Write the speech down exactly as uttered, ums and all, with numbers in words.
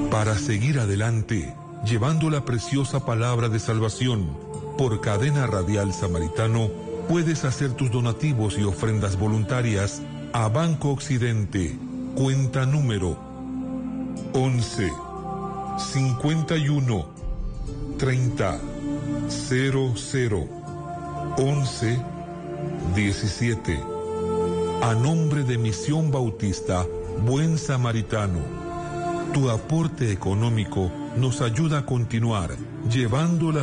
Para seguir adelante, llevando la preciosa palabra de salvación, por Cadena Radial Samaritano, puedes hacer tus donativos y ofrendas voluntarias a Banco Occidente, cuenta número once, cincuenta y uno, treinta, cero cero, once, diecisiete. A nombre de Misión Bautista Buen Samaritano, tu aporte económico nos ayuda a continuar llevando la